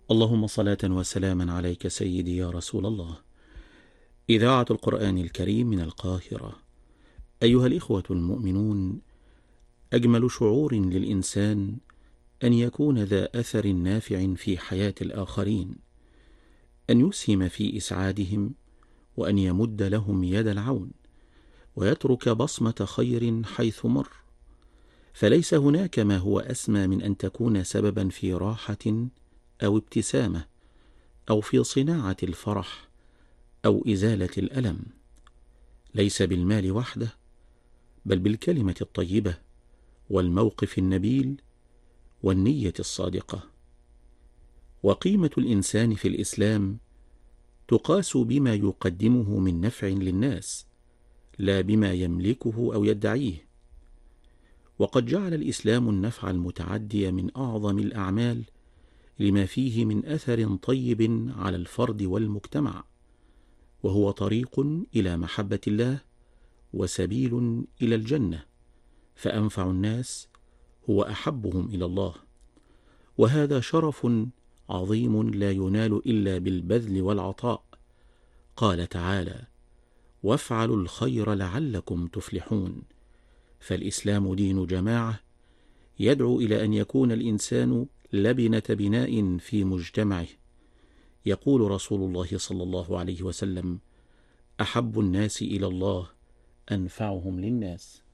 اللهم صلاة وسلاما عليك سيدي يا رسول الله. إذاعة القرآن الكريم من القاهرة. أيها الإخوة المؤمنون، أجمل شعور للإنسان أن يكون ذا أثر نافع في حياة الآخرين، أن يسهم في إسعادهم، وأن يمد لهم يد العون، ويترك بصمة خير حيث مر. فليس هناك ما هو أسمى من أن تكون سببا في راحة أو ابتسامة، أو في صناعة الفرح، أو إزالة الألم. ليس بالمال وحده، بل بالكلمة الطيبة، والموقف النبيل، والنية الصادقة. وقيمة الإنسان في الإسلام تقاس بما يقدمه من نفع للناس، لا بما يملكه أو يدعيه. وقد جعل الإسلام النفع المتعدي من أعظم الأعمال، لما فيه من أثر طيب على الفرد والمجتمع، وهو طريق إلى محبة الله، وسبيل إلى الجنة، فأنفع الناس هو أحبهم إلى الله. وهذا شرف عظيم لا ينال إلا بالبذل والعطاء. قال تعالى: وافعلوا الخير لعلكم تفلحون. فالإسلام دين جماعة، يدعو إلى أن يكون الإنسان لبنة بناء في مجتمعه. يقول رسول الله صلى الله عليه وسلم: أحب الناس إلى الله أنفعهم للناس.